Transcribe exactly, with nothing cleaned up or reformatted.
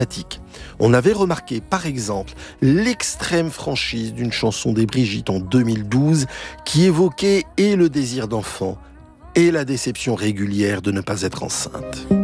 On avait remarqué, par exemple, l'extrême franchise d'une chanson des Brigitte en deux mille douze qui évoquait et le désir d'enfant et la déception régulière de ne pas être enceinte.